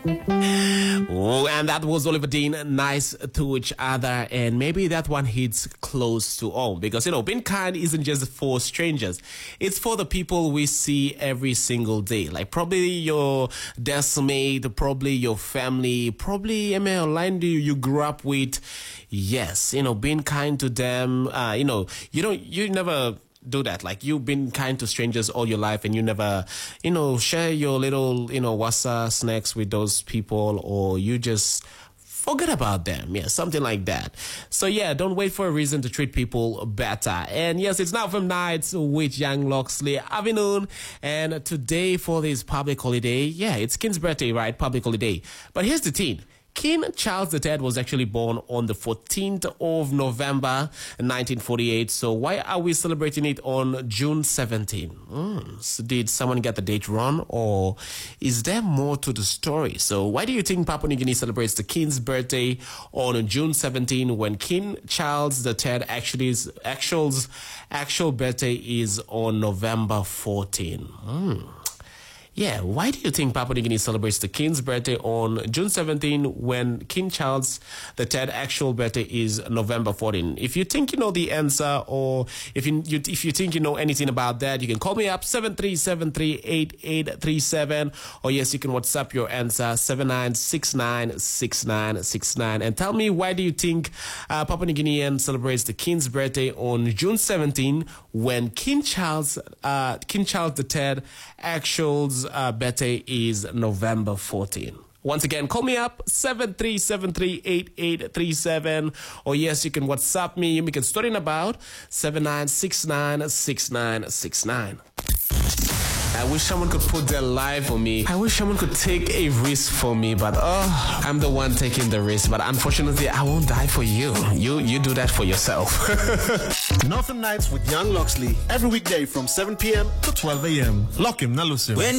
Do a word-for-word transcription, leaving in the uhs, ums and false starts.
Oh, and that was Oliver Dean, Nice to Each Other. And maybe that one hits close to home because, you know, being kind isn't just for strangers. It's for the people we see every single day. Like probably your deskmate, probably your family, probably, I mean, online you, you grew up with. Yes, you know, being kind to them. Uh, you know, you don't, you never do that. Like you've been kind to strangers all your life and you never, you know, share your little, you know, wasa snacks with those people, or you just forget about them. Yeah, something like that. So yeah, don't wait for a reason to treat people better. And yes, it's now from Nights with Young Loxley Afternoon. And today for this public holiday, yeah, it's King's birthday, right? Public holiday. But here's the thing. King Charles the Third was actually born on the fourteenth of November, nineteen forty-eight. So why are we celebrating it on June seventeenth? Mm, so did someone get the date wrong, or is there more to the story? So why do you think Papua New Guinea celebrates the King's birthday on June seventeenth when King Charles the Third actually is, actual's actual birthday is on November fourteenth? Mm. Yeah, why do you think Papua New Guinea celebrates the King's birthday on June seventeenth when King Charles the Third actual birthday is November fourteenth? If you think you know the answer, or if you, you if you think you know anything about that, you can call me up seven three seven three, eight eight three seven, or yes, you can WhatsApp your answer seven nine six nine six nine six nine and tell me why do you think uh, Papua New Guinean celebrates the King's birthday on June seventeenth when King Charles uh, King Charles the Third actual's uh, birthday is November fourteenth. Once again, call me up seven three seven three, eight eight three seven, or yes, you can WhatsApp me. You can story in about seven nine six nine six nine six nine. I wish someone could put their life on me. I wish someone could take a risk for me, but oh, I'm the one taking the risk. But unfortunately, I won't die for you. You you do that for yourself. Northern Nights with Young Loxley every weekday from seven p m to twelve a m Lock him, Nalusim.